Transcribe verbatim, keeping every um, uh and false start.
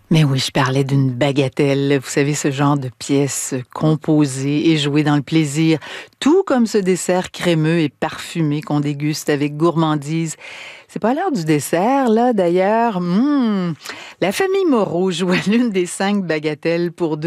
Mais oui, je parlais d'une bagatelle. Vous savez, ce genre de pièce composée et jouée dans le plaisir, tout comme ce dessert crémeux et parfumé qu'on déguste avec gourmandise. C'est pas l'heure du dessert, là, d'ailleurs. Mmh. La famille Moreau jouait l'une des cinq bagatelles pour deux.